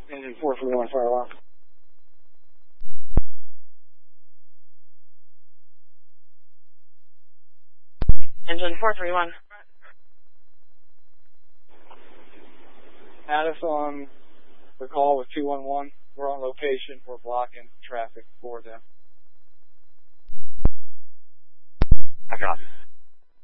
Engine 431, fire alarm. Engine 431. Add us on the call with 211. We're on location. We're blocking traffic for them. I got it.